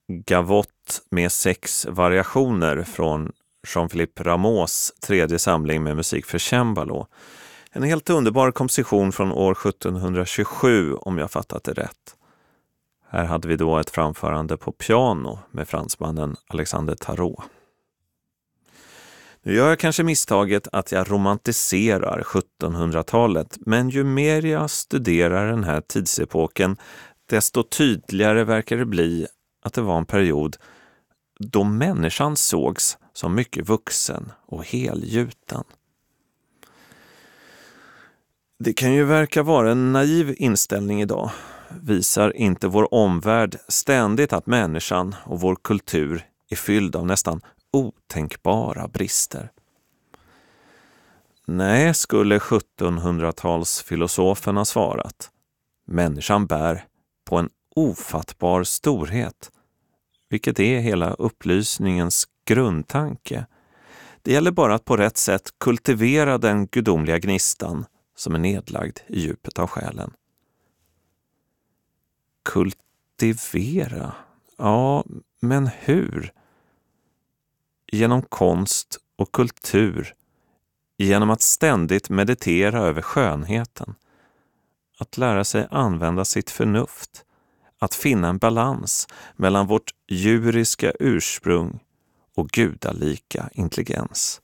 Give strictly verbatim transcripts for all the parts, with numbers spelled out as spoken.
Gavotte med sex variationer från Jean-Philippe Rameaus tredje samling med musik för cembalo. En helt underbar komposition från år sjuttonhundratjugosju om jag fattat det rätt. Här hade vi då ett framförande på piano med fransmannen Alexander Tarot. Nu gör jag kanske misstaget att jag romantiserar sjuttonhundratalet, men ju mer jag studerar den här tidsepoken, desto tydligare verkar det bli att det var en period då människan sågs som mycket vuxen och helgjuten. Det kan ju verka vara en naiv inställning idag. Visar inte vår omvärld ständigt att människan och vår kultur är fylld av nästan otänkbara brister? Nej, skulle sjuttonhundratalsfilosoferna svarat. Människan bär på en ofattbar storhet, vilket är hela upplysningens grundtanke. Det gäller bara att på rätt sätt kultivera den gudomliga gnistan som är nedlagd i djupet av själen. Kultivera? Ja, men hur? Genom konst och kultur, genom att ständigt meditera över skönheten, att lära sig använda sitt förnuft, att finna en balans mellan vårt djuriska ursprung och gudalika intelligens.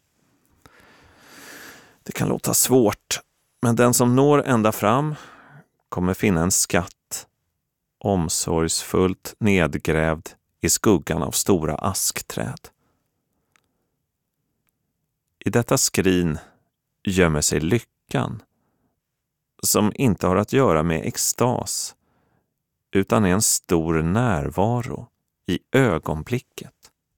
Det kan låta svårt, men den som når ända fram kommer finna en skatt omsorgsfullt nedgrävd i skuggan av stora askträd. I detta skrin gömmer sig lyckan, som inte har att göra med extas, utan är en stor närvaro i ögonblicket.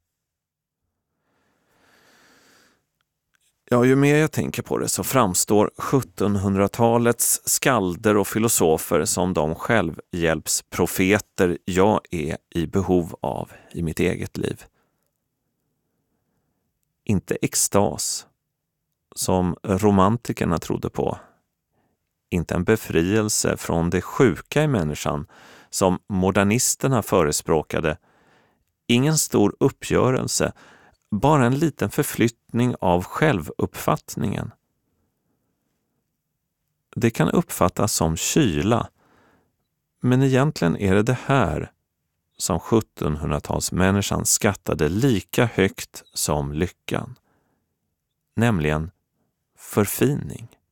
Ja, ju mer jag tänker på det så framstår sjuttonhundratalets skalder och filosofer som de självhjälpsprofeter jag är i behov av i mitt eget liv. Inte extas, som romantikerna trodde på. Inte en befrielse från det sjuka i människan, som modernisterna förespråkade. Ingen stor uppgörelse, bara en liten förflyttning av självuppfattningen. Det kan uppfattas som kyla, men egentligen är det det här som sjuttonhundratalsmänniskan skattade lika högt som lyckan, nämligen förfining.